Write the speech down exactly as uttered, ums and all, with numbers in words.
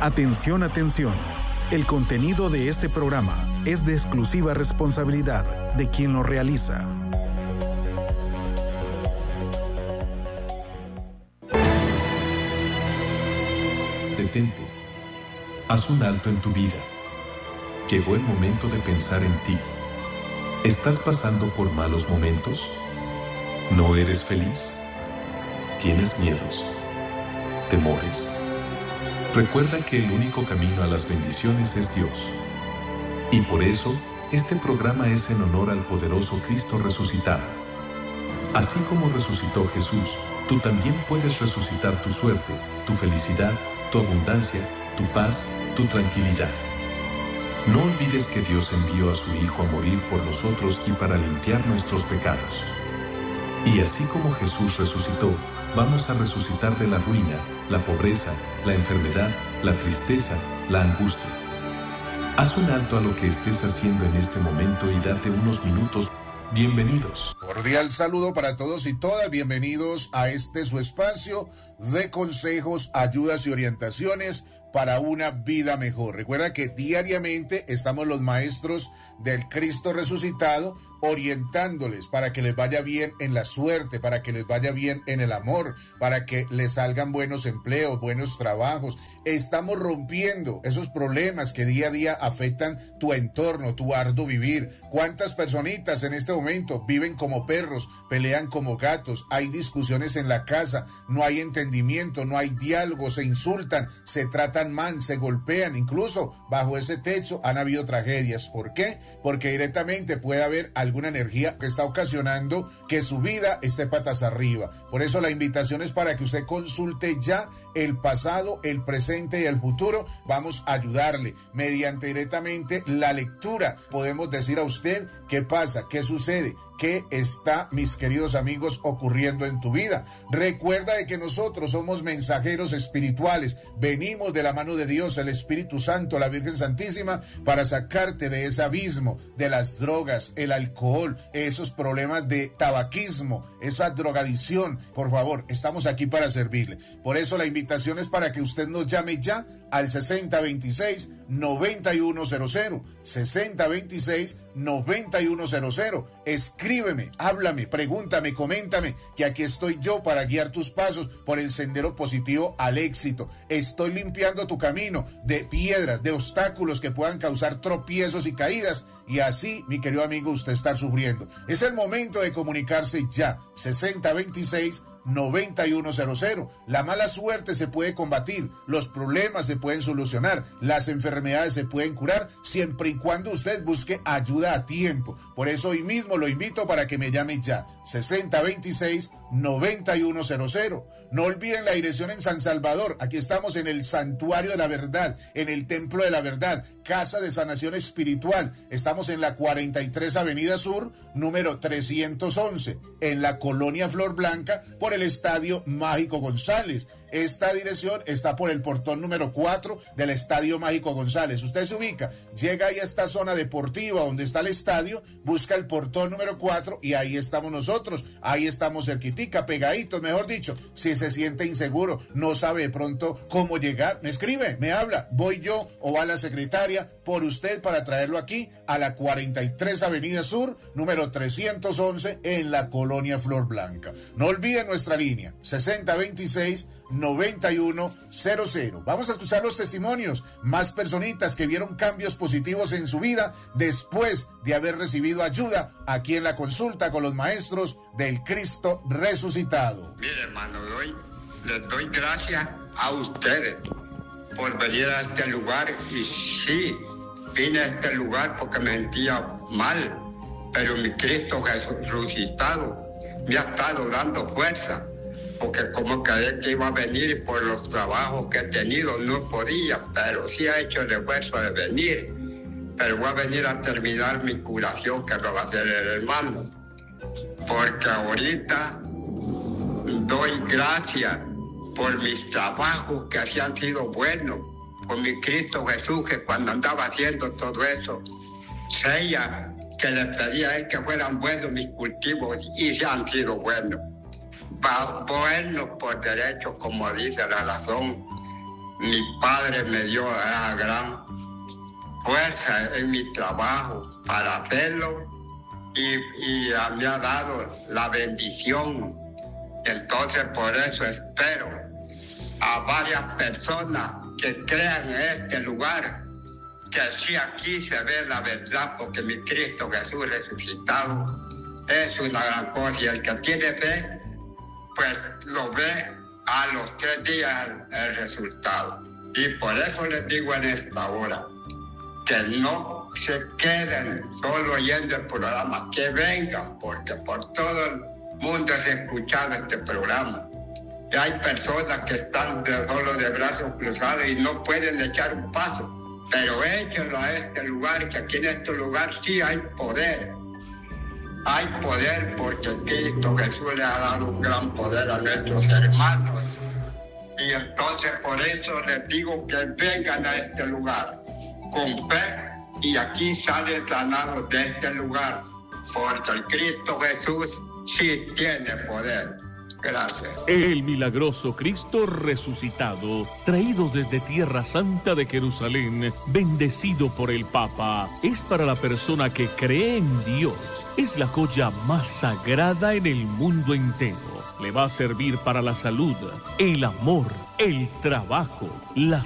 Atención, atención. El contenido de este programa es de exclusiva responsabilidad de quien lo realiza. Detente. Haz un alto en tu vida. Llegó el momento de pensar en ti. ¿Estás pasando por malos momentos? ¿No eres feliz? ¿Tienes miedos? ¿Temores? Recuerda que el único camino a las bendiciones es Dios. Y por eso, este programa es en honor al poderoso Cristo resucitado. Así como resucitó Jesús, tú también puedes resucitar tu suerte, tu felicidad, tu abundancia, tu paz, tu tranquilidad. No olvides que Dios envió a su Hijo a morir por nosotros y para limpiar nuestros pecados. Y así como Jesús resucitó, vamos a resucitar de la ruina, la pobreza, la enfermedad, la tristeza, la angustia. Haz un alto a lo que estés haciendo en este momento y date unos minutos. Bienvenidos. Cordial saludo para todos y todas. Bienvenidos a este su espacio de consejos, ayudas y orientaciones para una vida mejor. Recuerda que diariamente estamos los maestros del Cristo resucitado orientándoles para que les vaya bien en la suerte, para que les vaya bien en el amor, para que les salgan buenos empleos, buenos trabajos. Estamos rompiendo esos problemas que día a día afectan tu entorno, tu arduo vivir. ¿Cuántas personitas en este momento viven como perros, pelean como gatos? Hay discusiones en la casa, no hay entendimiento, no hay diálogo, se insultan, se tratan mal, se golpean. Incluso bajo ese techo han habido tragedias. ¿Por qué? Porque directamente puede haber alguna energía que está ocasionando que su vida esté patas arriba. Por eso la invitación es para que usted consulte ya el pasado, el presente y el futuro. Vamos a ayudarle mediante directamente la lectura. Podemos decir a usted qué pasa, qué sucede, qué está, mis queridos amigos, ocurriendo en tu vida. Recuerda de que nosotros somos mensajeros espirituales. Venimos de la mano de Dios, el Espíritu Santo, la Virgen Santísima, para sacarte de ese abismo de las drogas, el alcohol, esos problemas de tabaquismo, esa drogadicción. Por favor, estamos aquí para servirle. Por eso la invitación es para que usted nos llame ya al sesenta veintiséis noventa y uno cero cero, sesenta veintiséis noventa y uno cero cero. Escríbeme, háblame, pregúntame, coméntame, que aquí estoy yo para guiar tus pasos por el sendero positivo al éxito. Estoy limpiando tu camino de piedras, de obstáculos que puedan causar tropiezos y caídas, y así, mi querido amigo, usted está sufriendo. Es el momento de comunicarse ya, sesenta veintiséis noventa y uno cero cero. La mala suerte se puede combatir, los problemas se pueden solucionar, las enfermedades se pueden curar, siempre y cuando usted busque ayuda a tiempo. Por eso hoy mismo lo invito para que me llame ya, sesenta veintiséis noventa y uno cero cero. No olviden la dirección en San Salvador. Aquí estamos en el Santuario de la Verdad, en el Templo de la Verdad, Casa de Sanación Espiritual. Estamos en la cuarenta y tres Avenida Sur, número trescientos once, en la Colonia Flor Blanca, por el Estadio Mágico González. Esta dirección está por el portón número cuatro del Estadio Mágico González. Usted se ubica, llega ahí a esta zona deportiva donde está el estadio, busca el portón número cuatro y ahí estamos nosotros. Ahí estamos cerquitica, pegaditos, mejor dicho. Si se siente inseguro, no sabe de pronto cómo llegar, me escribe, me habla, voy yo o va la secretaria por usted para traerlo aquí a la cuarenta y tres Avenida Sur, número trescientos once, en la Colonia Flor Blanca. No olviden nuestra línea, sesenta veintiséis noventa y uno cero cero. Vamos a escuchar los testimonios, más personitas que vieron cambios positivos en su vida después de haber recibido ayuda aquí en la consulta con los maestros del Cristo resucitado. Mire, hermano, doy, les doy gracias a ustedes por venir a este lugar. Y sí, vine a este lugar porque me sentía mal, pero mi Cristo resucitado me ha estado dando fuerza, porque como creí que iba a venir por los trabajos que he tenido, no podía, pero sí he hecho el esfuerzo de venir. Pero voy a venir a terminar mi curación, que me va a hacer el hermano, porque ahorita doy gracias por mis trabajos que así han sido buenos, por mi Cristo Jesús, que cuando andaba haciendo todo eso, seía que le pedía a él que fueran buenos mis cultivos, y se han sido buenos. Va bueno por derecho, como dice la razón, mi padre me dio esa gran fuerza en mi trabajo para hacerlo y, y me ha dado la bendición. Entonces por eso espero a varias personas que crean en este lugar, que sí aquí se ve la verdad, porque mi Cristo Jesús resucitado es una gran cosa, y el que tiene fe, pues lo ve a los tres días el, el resultado. Y por eso les digo en esta hora, que no se queden solo oyendo el programa, que vengan, porque por todo el mundo se ha escuchado este programa. Y hay personas que están de, solo de brazos cruzados y no pueden echar un paso, pero échenlo a este lugar, que aquí en este lugar sí hay poder. Hay poder porque Cristo Jesús le ha dado un gran poder a nuestros hermanos. Y entonces por eso les digo que vengan a este lugar con fe, y aquí salen sanados de este lugar, porque el Cristo Jesús sí tiene poder. Gracias. El milagroso Cristo resucitado, traído desde Tierra Santa de Jerusalén, bendecido por el Papa, es para la persona que cree en Dios. Es la joya más sagrada en el mundo entero. Le va a servir para la salud, el amor, el trabajo, la